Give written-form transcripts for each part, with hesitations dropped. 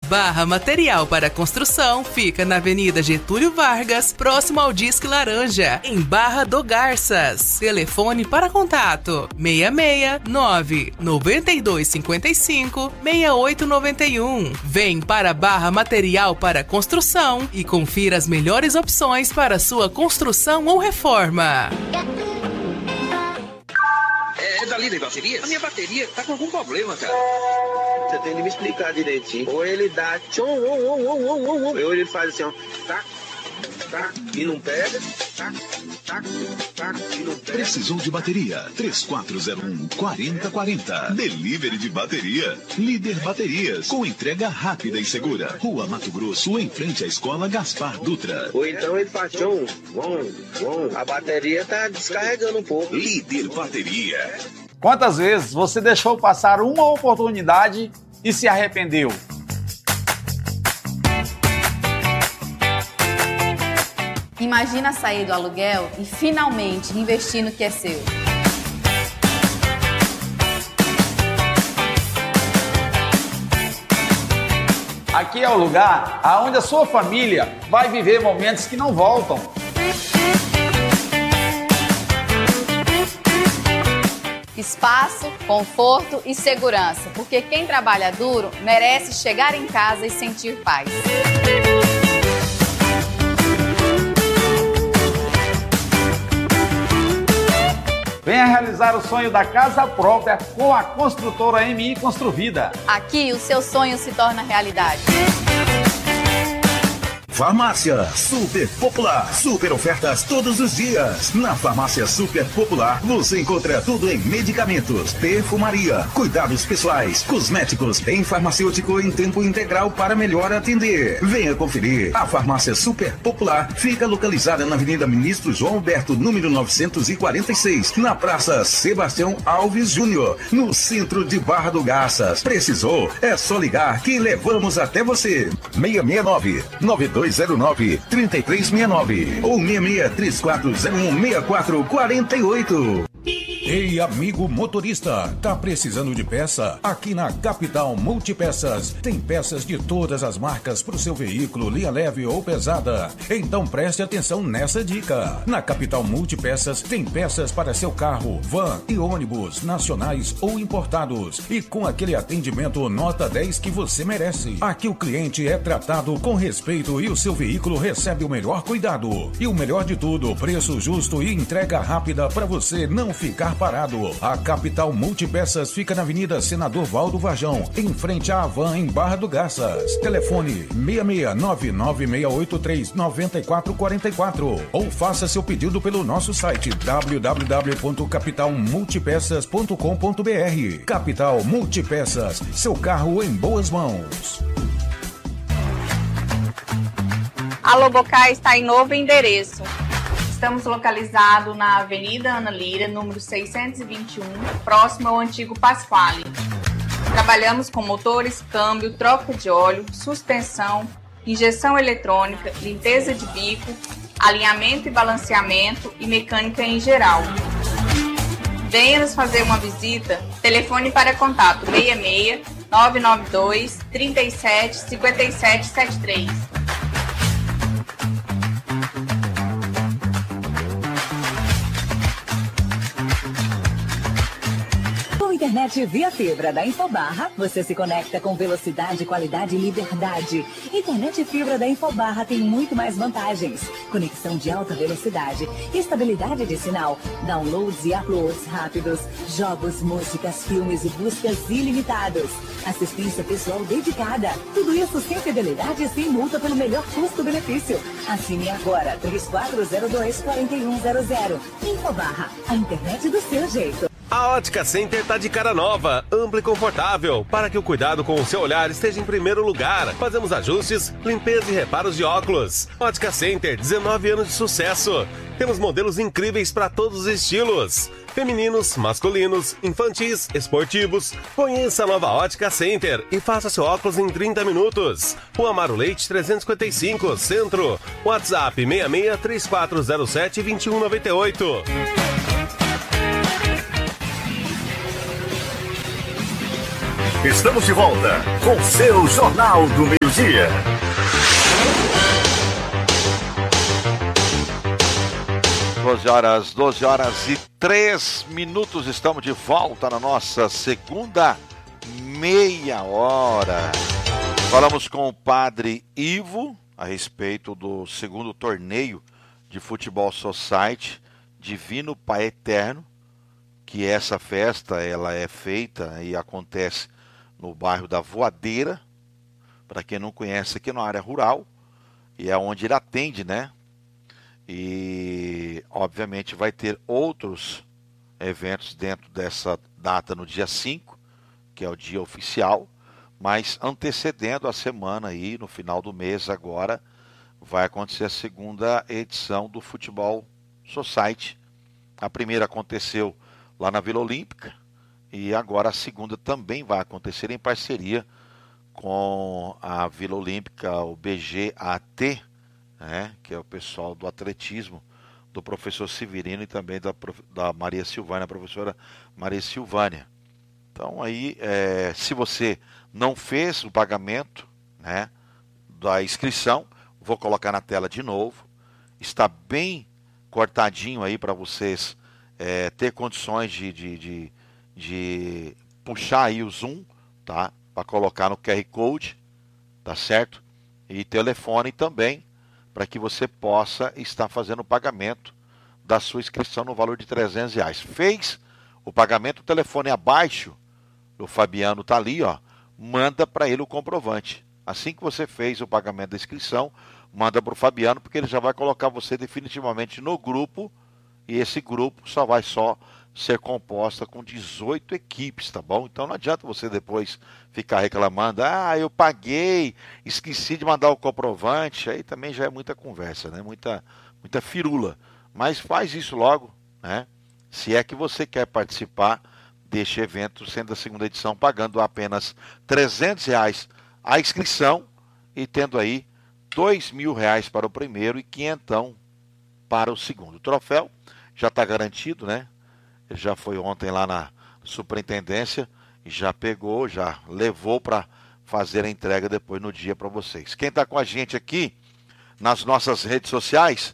Barra Material para Construção fica na Avenida Getúlio Vargas, próximo ao Disque Laranja, em Barra do Garças. Telefone para contato 669 9255 6891. Vem para Barra Material para Construção e confira as melhores opções para sua construção ou reforma. É da Líder Baterias? A minha bateria tá com algum problema, cara. Você tem que me explicar direitinho. Ou ele dá tchom, ou ele faz assim, ó, tá, tá, e não pega, tá, tá, tá, e não pega. Precisou de bateria? 3401-4040. Delivery de bateria. Líder Baterias, com entrega rápida e segura. Rua Mato Grosso, em frente à Escola Gaspar Dutra. Ou então ele faz tchom, a bateria tá descarregando um pouco. Líder Bateria. Quantas vezes você deixou passar uma oportunidade e se arrependeu? Imagina sair do aluguel e finalmente investir no que é seu. Aqui é o lugar onde a sua família vai viver momentos que não voltam. Espaço, conforto e segurança, porque quem trabalha duro merece chegar em casa e sentir paz. Venha realizar o sonho da casa própria com a construtora MI Construvida. Aqui o seu sonho se torna realidade. Farmácia Super Popular. Super ofertas todos os dias. Na Farmácia Super Popular você encontra tudo em medicamentos, perfumaria, cuidados pessoais, cosméticos, em farmacêutico em tempo integral para melhor atender. Venha conferir. A Farmácia Super Popular fica localizada na Avenida Ministro João Alberto, número 946, na Praça Sebastião Alves Júnior, no centro de Barra do Garças. Precisou? É só ligar que levamos até você. 669-9209-3369 ou 6634016448. Ei, amigo motorista, tá precisando de peça? Aqui na Capital Multipeças tem peças de todas as marcas para o seu veículo, linha leve ou pesada. Então preste atenção nessa dica. Na Capital Multipeças tem peças para seu carro, van e ônibus, nacionais ou importados. E com aquele atendimento nota 10 que você merece. Aqui o cliente é tratado com respeito e o seu veículo recebe o melhor cuidado. E o melhor de tudo, preço justo e entrega rápida para você não ficar parado. A Capital Multipeças fica na Avenida Senador Valdo Varjão, em frente à Havan, em Barra do Garças. Telefone 66996839444 ou faça seu pedido pelo nosso site www.capitalmultipeças.com.br. Capital Multipeças, seu carro em boas mãos. A Lobocá está em novo endereço. Estamos localizados na Avenida Ana Lira, número 621, próximo ao antigo Pasquale. Trabalhamos com motores, câmbio, troca de óleo, suspensão, injeção eletrônica, limpeza de bico, alinhamento e balanceamento e mecânica em geral. Venha nos fazer uma visita. Telefone para contato 66 992 37 57 73. Internet via fibra da Infobarra, você se conecta com velocidade, qualidade e liberdade. Internet fibra da Infobarra tem muito mais vantagens. Conexão de alta velocidade, estabilidade de sinal, downloads e uploads rápidos, jogos, músicas, filmes e buscas ilimitados. Assistência pessoal dedicada. Tudo isso sem fidelidade e sem multa pelo melhor custo-benefício. Assine agora 3402-4100. Infobarra, a internet do seu jeito. A Ótica Center tá de cara nova, ampla e confortável, para que o cuidado com o seu olhar esteja em primeiro lugar. Fazemos ajustes, limpeza e reparos de óculos. Ótica Center, 19 anos de sucesso. Temos modelos incríveis para todos os estilos. Femininos, masculinos, infantis, esportivos. Conheça a nova Ótica Center e faça seu óculos em 30 minutos. Rua Amaro Leite 355, Centro. WhatsApp 66 3407 2198. Estamos de volta com seu Jornal do Meio-Dia. Doze horas e 3 minutos. Estamos de volta na nossa segunda meia hora. Falamos com o Padre Ivo a respeito do segundo torneio de Futebol Society Divino Pai Eterno, que essa festa ela é feita e acontece no bairro da Voadeira, para quem não conhece, aqui na área rural, e é onde ele atende, né? E obviamente vai ter outros eventos dentro dessa data no dia 5, que é o dia oficial, mas antecedendo a semana aí, no final do mês agora, vai acontecer a segunda edição do Futebol Society. A primeira aconteceu lá na Vila Olímpica e agora a segunda também vai acontecer em parceria com a Vila Olímpica, o BGAT, né, que é o pessoal do atletismo, do professor Severino e também da Maria Silvânia, a professora Maria Silvânia. Então aí, se você não fez o pagamento, né, da inscrição, vou colocar na tela de novo, está bem cortadinho aí para vocês ter condições de puxar aí o Zoom, tá, para colocar no QR Code, tá certo? E telefone também, para que você possa estar fazendo o pagamento da sua inscrição no valor de R$300. Fez o pagamento, o telefone abaixo, o Fabiano tá ali, ó, manda para ele o comprovante. Assim que você fez o pagamento da inscrição, manda para o Fabiano, porque ele já vai colocar você definitivamente no grupo, e esse grupo só vai ser composta com 18 equipes, tá bom? Então não adianta você depois ficar reclamando, eu paguei, esqueci de mandar o comprovante, aí também já é muita conversa, né? Muita firula. Mas faz isso logo, né? Se é que você quer participar deste evento, sendo a segunda edição, pagando apenas R$300 a inscrição e tendo aí R$2.000 para o primeiro e R$500 para o segundo. O troféu já está garantido, né? Ele já foi ontem lá na superintendência e já pegou, já levou para fazer a entrega depois no dia para vocês. Quem está com a gente aqui nas nossas redes sociais,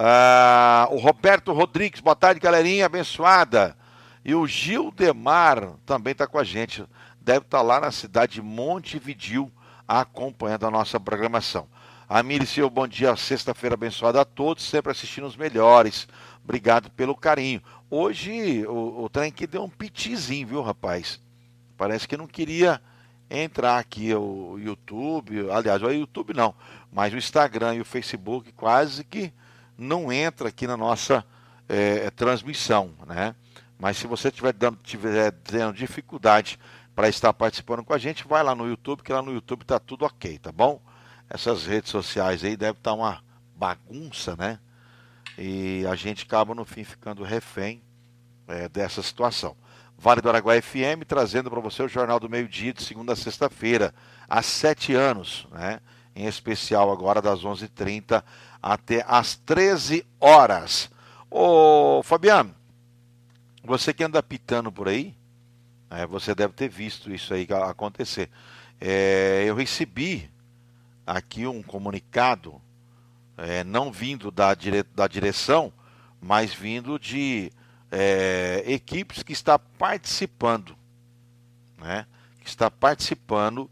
o Roberto Rodrigues, boa tarde, galerinha abençoada. E o Gildemar também está com a gente, deve estar lá na cidade de Montevidéu, acompanhando a nossa programação. A Miri Silva, bom dia, sexta-feira abençoada a todos, sempre assistindo os melhores. Obrigado pelo carinho. Hoje o trem aqui deu um pitizinho, viu, rapaz? Parece que não queria entrar aqui o YouTube, aliás, o YouTube não, mas o Instagram e o Facebook quase que não entra aqui na nossa transmissão, né? Mas se você tiver tendo dificuldade para estar participando com a gente, vai lá no YouTube, que lá no YouTube tá tudo ok, tá bom? Essas redes sociais aí devem estar uma bagunça, né? E a gente acaba no fim ficando refém dessa situação. Vale do Araguaia FM, trazendo para você o Jornal do Meio-Dia, de segunda a sexta-feira, há 7 anos, né? Em especial agora das 11h30 até as 13 horas. Ô Fabiano, você que anda pitando por aí, você deve ter visto isso aí acontecer. Eu recebi aqui um comunicado, não vindo da direção, mas vindo de equipes que está participando, né? Que está participando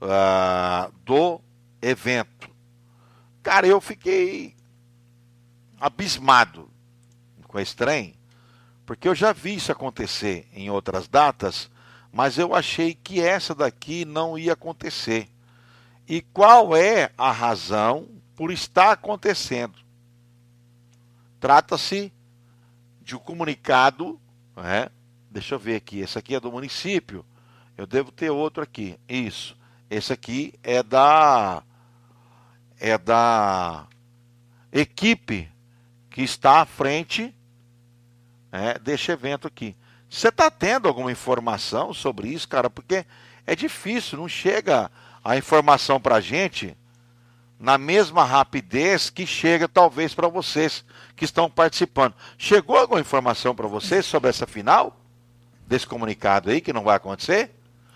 do evento. Cara, eu fiquei abismado com esse trem, porque eu já vi isso acontecer em outras datas, mas eu achei que essa daqui não ia acontecer. E qual é a razão por estar acontecendo? Trata-se de um comunicado, né? Deixa eu ver aqui, esse aqui é do município, eu devo ter outro aqui, isso, esse aqui é da equipe que está à frente deste evento aqui. Você está tendo alguma informação sobre isso, cara? Porque é difícil, não chega a informação para a gente na mesma rapidez que chega talvez para vocês que estão participando. Chegou alguma informação para vocês sobre essa final? Desse comunicado aí que não vai acontecer?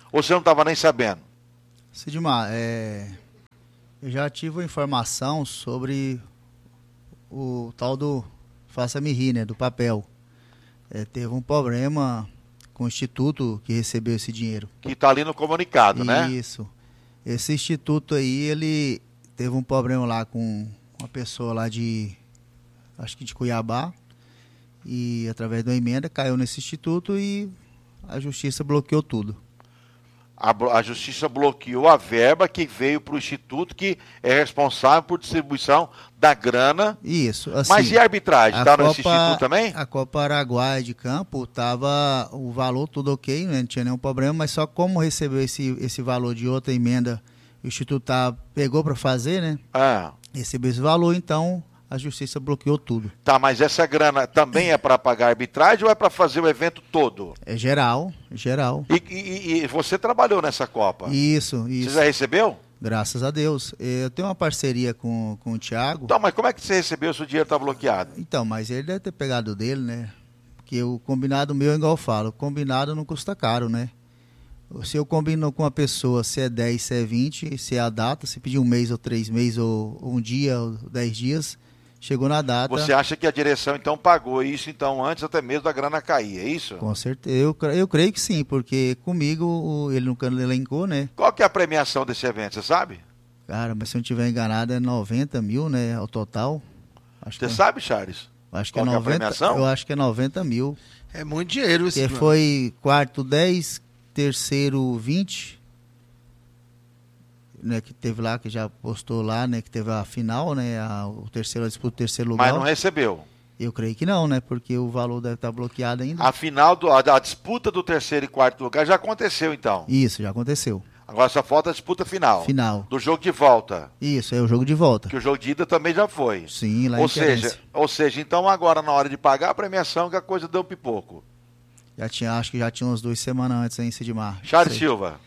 Ou você não estava nem sabendo? Sidmar, eu já tive informação sobre o tal do Faça-me Rir, né, do papel. Teve um problema com o instituto que recebeu esse dinheiro. Que está ali no comunicado, né? Isso. Esse instituto aí, ele teve um problema lá com uma pessoa lá acho que de Cuiabá, e através de uma emenda caiu nesse instituto e a justiça bloqueou tudo. A justiça bloqueou a verba que veio para o instituto, que é responsável por distribuição da grana. Isso. Assim, mas e a arbitragem? Está nesse instituto também? A Copa Araguaia de Campo estava o valor tudo ok, né? Não tinha nenhum problema, mas só como recebeu esse valor de outra emenda, o instituto pegou para fazer, né? Recebeu esse valor, então a justiça bloqueou tudo. Tá, mas essa grana também é para pagar a arbitragem ou é para fazer o evento todo? É geral. E você trabalhou nessa Copa? Isso. Você já recebeu? Graças a Deus. Eu tenho uma parceria com o Thiago. Então, mas como é que você recebeu se o dinheiro está bloqueado? Então, mas ele deve ter pegado dele, né? Porque o combinado meu, igual eu falo, o combinado não custa caro, né? Se eu combino com uma pessoa, se é 10, se é 20, se é a data, se pedir 1 mês ou 3 meses ou 1 dia ou 10 dias, chegou na data. Você acha que a direção então pagou isso então antes até mesmo da grana cair, é isso? Com certeza, eu creio que sim, porque comigo ele nunca elencou, né? Qual que é a premiação desse evento, você sabe? Cara, mas se eu não estiver enganado é 90 mil, né, ao total. Você sabe, Charles? Acho que é 90, eu acho que é 90 mil. É muito dinheiro isso. Porque foi quarto 10, terceiro 20, né, que teve lá, que já postou lá, né, que teve a final, né, a disputa do terceiro lugar. Mas não recebeu? Eu creio que não, né, porque o valor deve estar bloqueado ainda. A final, a disputa do terceiro e quarto lugar já aconteceu então? Isso, já aconteceu. Agora só falta a disputa final. Do jogo de volta. Isso, é o jogo de volta. Que o jogo de ida também já foi. Sim, lá ou seja, então agora na hora de pagar a premiação que a coisa deu pipoco. Acho que já tinha umas 2 semanas antes aí em Sidmar. Charles Silva.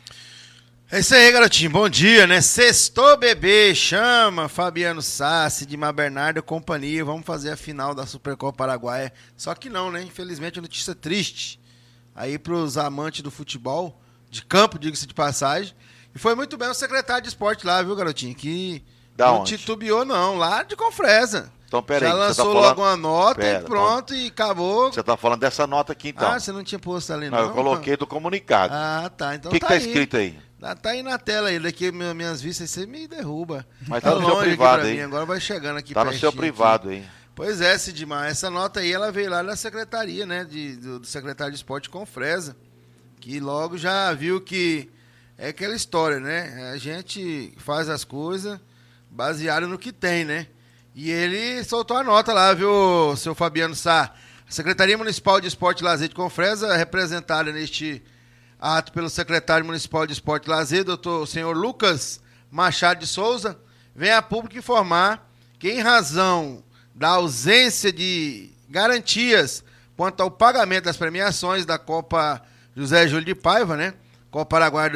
É isso aí, garotinho. Bom dia, né? Sextou, bebê. Chama Fabiano Sassi, Sidmar Bernardo e companhia. Vamos fazer a final da Supercopa Araguaia. Só que não, né? Infelizmente, notícia triste. Aí pros amantes do futebol, de campo, diga-se de passagem. E foi muito bem o secretário de esporte lá, viu, garotinho? Que não titubeou, não. Lá de Confresa. Então, peraí. Já lançou logo uma nota e pronto, e acabou. Você tá falando dessa nota aqui, então. Você não tinha posto ali, não? Eu coloquei do comunicado. Tá. Então o que tá escrito aí? Tá aí na tela aí. Daqui minhas vistas, você me derruba. Mas tá no seu privado aí. Agora vai chegando aqui Tá no seu privado aí. Pois é, Sidmar. Essa nota aí, ela veio lá da secretaria, né? Do secretário de esporte Confresa. Que logo já viu que é aquela história, né? A gente faz as coisas baseado no que tem, né? E ele soltou a nota lá, viu, seu Fabiano Sá? A Secretaria Municipal de Esporte e Lazer de Confresa, representada neste ato pelo secretário municipal de Esporte e Lazer, doutor senhor Lucas Machado de Souza, vem a público informar que, em razão da ausência de garantias quanto ao pagamento das premiações da Copa José Júlio de Paiva, né? Copa Araguaia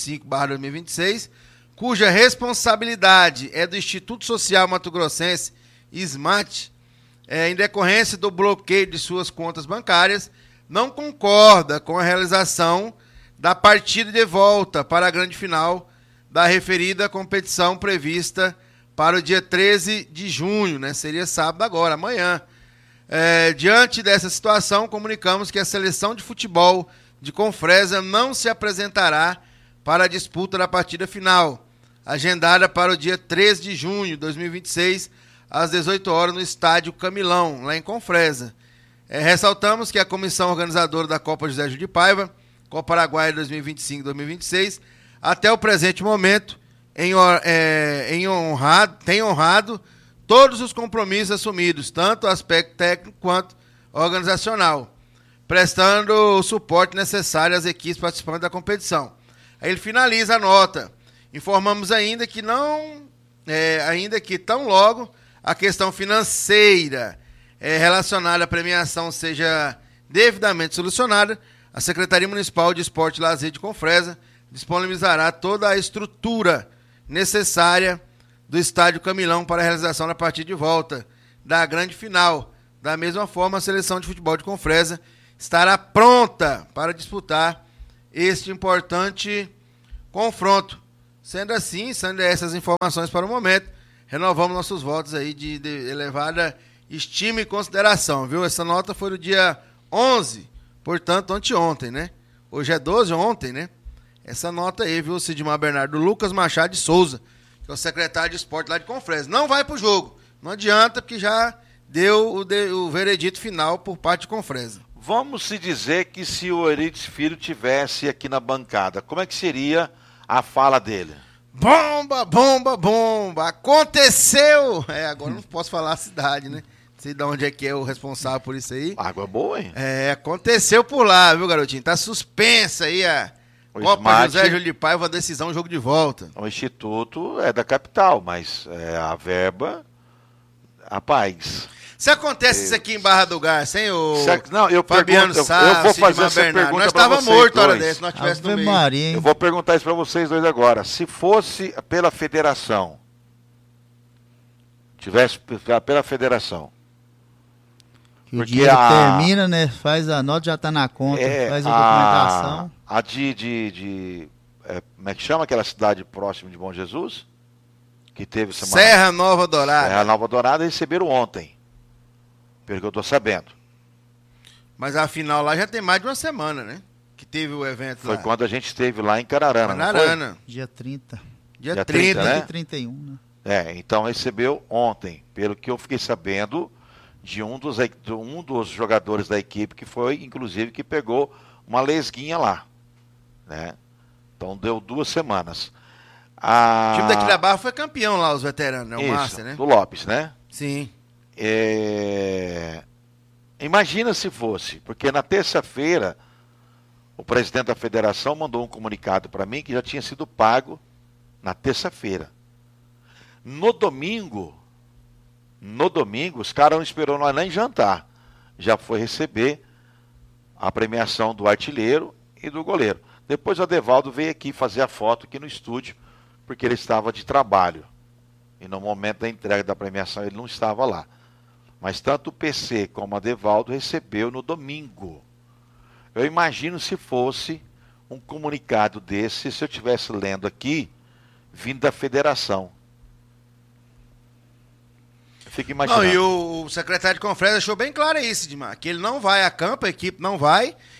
2025/2026, cuja responsabilidade é do Instituto Social Mato Grossense, SMAT, em decorrência do bloqueio de suas contas bancárias, não concorda com a realização da partida de volta para a grande final da referida competição prevista para o dia 13 de junho, né? Seria sábado agora, amanhã. Diante dessa situação, comunicamos que a seleção de futebol de Confresa não se apresentará para a disputa da partida final, agendada para o dia 13 de junho de 2026, às 18 horas, no estádio Camilão, lá em Confresa. Ressaltamos que a comissão organizadora da Copa José Júlio de Paiva, Copa Araguaia 2025-2026, até o presente momento, tem honrado todos os compromissos assumidos, tanto o aspecto técnico quanto organizacional, prestando o suporte necessário às equipes participantes da competição. Aí ele finaliza a nota. Informamos ainda que tão logo a questão financeira relacionada à premiação seja devidamente solucionada, a Secretaria Municipal de Esporte e Lazer de Confresa disponibilizará toda a estrutura necessária do Estádio Camilão para a realização da partida de volta da grande final. Da mesma forma, a seleção de futebol de Confresa estará pronta para disputar este importante confronto. Sendo assim, sendo essas informações para o momento, renovamos nossos votos aí de elevada estima e consideração, viu? Essa nota foi no dia 11, portanto, anteontem, né? Hoje é 12, ontem, né? Essa nota aí, viu, Sidmar Bernardo, do Lucas Machado de Souza, que é o secretário de esporte lá de Confresa. Não vai pro jogo, não adianta, porque já deu o veredito final por parte de Confresa. Vamos se dizer que se o Euridice Filho tivesse aqui na bancada, como é que seria a fala dele? Bomba, bomba, bomba, aconteceu! Agora não posso falar a cidade, né? Não sei de onde é que é o responsável por isso aí. Água boa, hein? Aconteceu por lá, viu, garotinho? Tá suspensa aí a Copa Smart, José Júlio de Paiva, decisão, jogo de volta. O Instituto é da capital, mas a verba, rapaz... Se acontece isso aqui em Barra do Garça, hein, o não, eu Fabiano Sá, eu vou fazer essa Bernardo. pergunta. Nós estávamos mortos hora dessa, nós tivéssemos no meio. Maria, eu vou perguntar isso para vocês dois agora. Se fosse pela federação, tivesse pela federação, que o dinheiro termina, né? Faz a nota, já está na conta, faz a documentação. Como é que chama aquela cidade próxima de Bom Jesus? Que teve Serra Nova Dourada. Serra Nova Dourada receberam ontem. Pelo que eu tô sabendo. Mas a final lá já tem mais de uma semana, né? Que teve o evento Foi lá. quando a gente esteve lá em Cararana. Cararana. Dia 30. Dia 30, né? Dia 31, né? Então recebeu ontem. Pelo que eu fiquei sabendo de um dos jogadores da equipe que foi, inclusive, que pegou uma lesguinha lá. Né? Então deu 2 semanas. O time daqui da Barra foi campeão lá, os veteranos, né? O Márcia, né? Do Lopes, né? Sim. Imagina se fosse, porque na terça-feira o presidente da federação mandou um comunicado para mim que já tinha sido pago na terça-feira. No domingo, os caras não esperou nós nem jantar, já foi receber a premiação do artilheiro e do goleiro. Depois o Adevaldo veio aqui fazer a foto aqui no estúdio, porque ele estava de trabalho. E no momento da entrega da premiação ele não estava lá. Mas tanto o PC como o Adevaldo recebeu no domingo. Eu imagino se fosse um comunicado desse, se eu estivesse lendo aqui, vindo da federação. Eu fico imaginando. Não, e o secretário de Confresa deixou bem claro isso, Dimar, que ele não vai a campo, a equipe não vai,